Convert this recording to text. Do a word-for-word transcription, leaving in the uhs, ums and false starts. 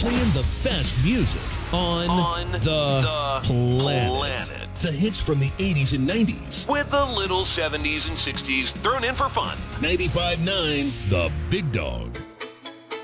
Playing the best music on, On the, the planet. planet. The hits from the eighties and nineties. With a little seventies and sixties thrown in for fun. ninety-five point nine The Big Dog.